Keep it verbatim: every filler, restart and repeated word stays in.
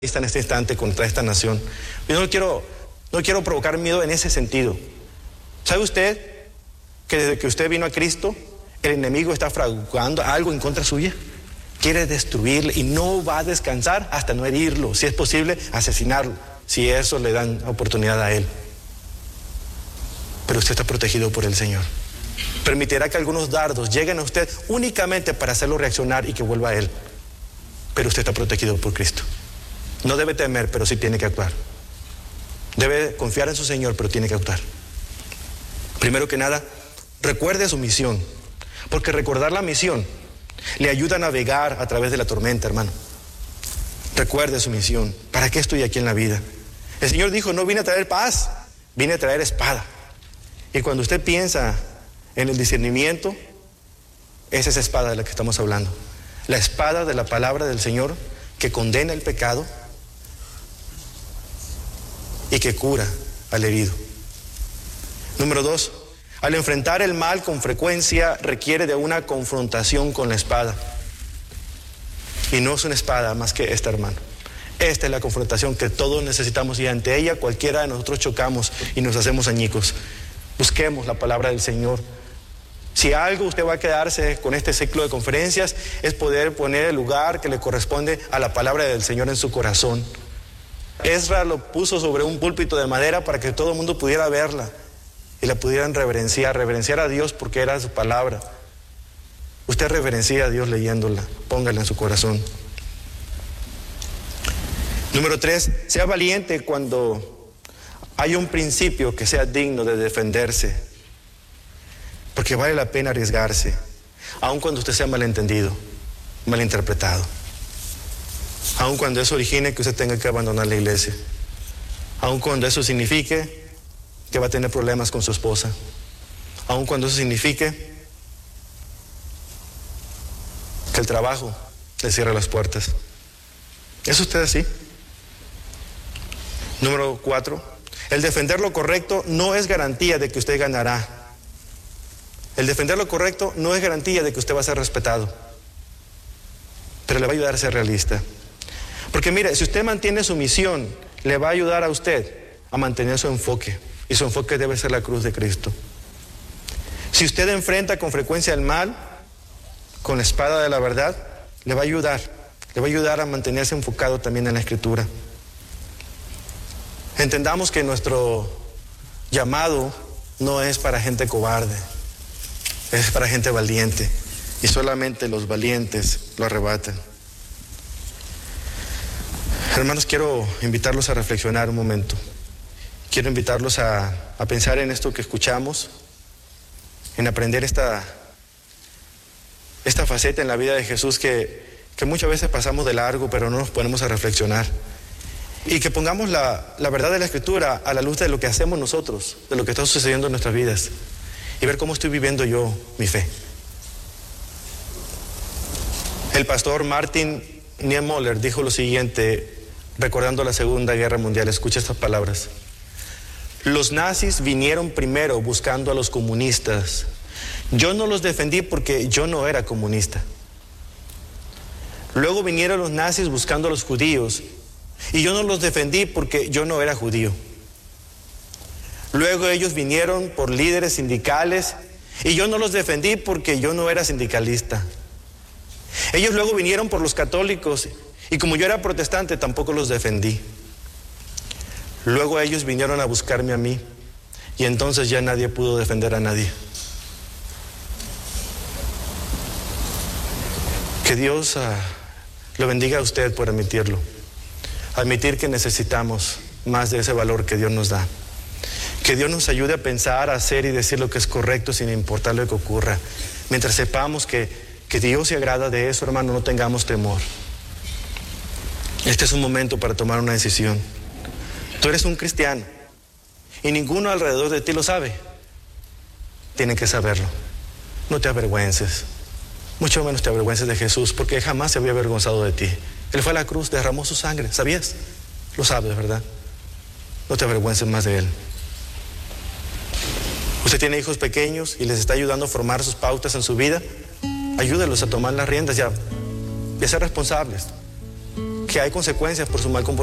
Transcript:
en este instante contra esta nación. Yo no quiero, no quiero provocar miedo en ese sentido. ¿Sabe usted que desde que usted vino a Cristo, el enemigo está fraguando algo en contra suya? Quiere destruirle y no va a descansar hasta no herirlo, si es posible, asesinarlo, si eso le dan oportunidad a él. Pero usted está protegido por el Señor. Permitirá que algunos dardos lleguen a usted únicamente para hacerlo reaccionar y que vuelva a él. Pero usted está protegido por Cristo. No debe temer, pero sí tiene que actuar. Debe confiar en su Señor, pero tiene que actuar. Primero que nada, recuerde su misión, porque recordar la misión le ayuda a navegar a través de la tormenta, hermano. Recuerde su misión. ¿Para qué estoy aquí en la vida? El Señor dijo, no vine a traer paz, vine a traer espada. Y cuando usted piensa en el discernimiento, es esa espada de la que estamos hablando. La espada de la palabra del Señor que condena el pecado y que cura al herido. Número dos, al enfrentar el mal con frecuencia requiere de una confrontación con la espada. Y no es una espada más que esta, hermano. Esta es la confrontación que todos necesitamos y ante ella cualquiera de nosotros chocamos y nos hacemos añicos. Busquemos la palabra del Señor. Si algo usted va a quedarse con este ciclo de conferencias es poder poner el lugar que le corresponde a la palabra del Señor en su corazón. Ezra lo puso sobre un púlpito de madera para que todo el mundo pudiera verla y la pudieran reverenciar, reverenciar a Dios porque era su palabra. Usted reverencia a Dios leyéndola, póngala en su corazón. Número tres, sea valiente cuando hay un principio que sea digno de defenderse, porque vale la pena arriesgarse, aun cuando usted sea malentendido, malinterpretado. Aun cuando eso origine que usted tenga que abandonar la iglesia. Aun cuando eso signifique que va a tener problemas con su esposa. Aun cuando eso signifique que el trabajo le cierre las puertas. ¿Es usted así? Número cuatro. El defender lo correcto no es garantía de que usted ganará. El defender lo correcto no es garantía de que usted va a ser respetado. Pero le va a ayudar a ser realista. Porque mire, si usted mantiene su misión, le va a ayudar a usted a mantener su enfoque. Y su enfoque debe ser la cruz de Cristo. Si usted enfrenta con frecuencia el mal, con la espada de la verdad, le va a ayudar. Le va a ayudar a mantenerse enfocado también en la Escritura. Entendamos que nuestro llamado no es para gente cobarde, es para gente valiente. Y solamente los valientes lo arrebatan. Hermanos, quiero invitarlos a reflexionar un momento. Quiero invitarlos a, a pensar en esto que escuchamos, en aprender esta, esta faceta en la vida de Jesús que, que muchas veces pasamos de largo, pero no nos ponemos a reflexionar. Y que pongamos la, la verdad de la Escritura a la luz de lo que hacemos nosotros, de lo que está sucediendo en nuestras vidas, y ver cómo estoy viviendo yo mi fe. El pastor Martin Niemöller dijo lo siguiente, recordando la Segunda Guerra Mundial. Escucha estas palabras. Los nazis vinieron primero buscando a los comunistas. Yo no los defendí porque yo no era comunista. Luego vinieron los nazis buscando a los judíos y yo no los defendí porque yo no era judío. Luego ellos vinieron por líderes sindicales y yo no los defendí porque yo no era sindicalista. Ellos luego vinieron por los católicos y como yo era protestante tampoco los defendí. Luego ellos vinieron a buscarme a mí y entonces ya nadie pudo defender a nadie. Que Dios uh, lo bendiga a usted por admitirlo. Admitir que necesitamos más de ese valor que Dios nos da. Que Dios nos ayude a pensar, a hacer y decir lo que es correcto sin importar lo que ocurra. Mientras sepamos que, que Dios se agrada de eso, hermano, no tengamos temor. Este es un momento para tomar una decisión. Tú eres un cristiano y ninguno alrededor de ti lo sabe. Tienen que saberlo. No te avergüences. Mucho menos te avergüences de Jesús, porque Él jamás se había avergonzado de ti. Él fue a la cruz, derramó su sangre. ¿Sabías? Lo sabes, ¿verdad? No te avergüences más de Él. Usted tiene hijos pequeños y les está ayudando a formar sus pautas en su vida. Ayúdelos a tomar las riendas ya, y a ser responsables. que hay consecuencias por su mal comportamiento.